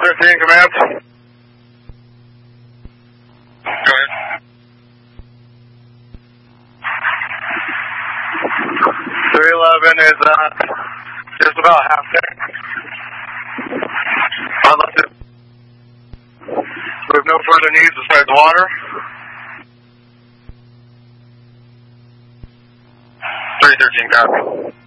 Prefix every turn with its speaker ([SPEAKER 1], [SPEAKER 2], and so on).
[SPEAKER 1] 315, command. Go ahead. 311 is just about half tank. We have no further needs besides water. 313, copy.